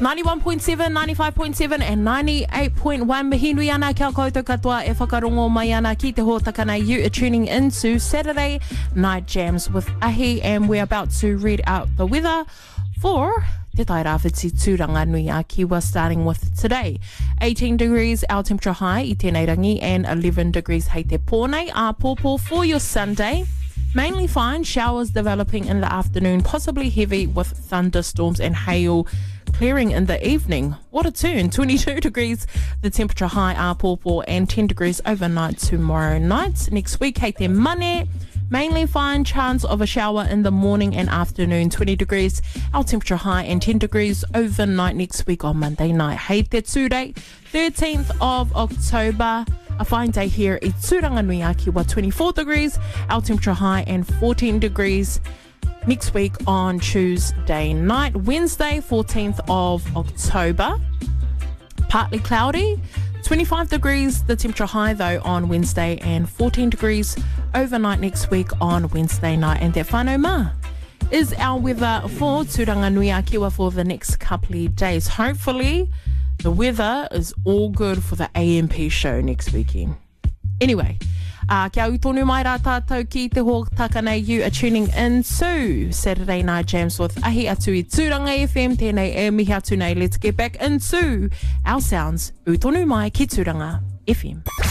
91.7, 95.7 and 98.1 Mahinui ana kia koutou katoa e whakarongo mai ana ki te hōtakana. You are tuning into Saturday Night Jams with Ahi, and we're about to read out the weather for Te Tairawhiti Tūranga Nui a Kiwa, starting with today. 18 degrees our temperature high i tēnei rangi, and 11 degrees hei te pōnei a pōpō for your Sunday. Mainly fine, showers developing in the afternoon, possibly heavy with thunderstorms and hail clearing in the evening. What a turn. 22 degrees the temperature high a pōpō, and 10 degrees overnight tomorrow night. Next week, hei te mane. Mainly fine, chance of a shower in the morning and afternoon. 20 degrees our temperature high, and 10 degrees overnight next week on Monday night. Hei te tūrei, 13th of October. A fine day here i Tūranganui a Kiwa, 24 degrees our temperature high, and 14 degrees next week on Tuesday night. Wednesday, 14th of October, partly cloudy, 25 degrees the temperature high though on Wednesday, and 14 degrees overnight next week on Wednesday night. And that whānau mā is our weather for Tūranganui a Kiwa for the next couple of days. Hopefully the weather is all good for the AMP show next weekend. Anyway, kia ui tonu mai rā tātou ki te hōtakana. You are tuning in to Saturday Night Jams with Ahi atu i Tūranga FM. Tēnei e mihi atu nei. Let's get back into our sounds. Ui tonu mai ki Tūranga FM.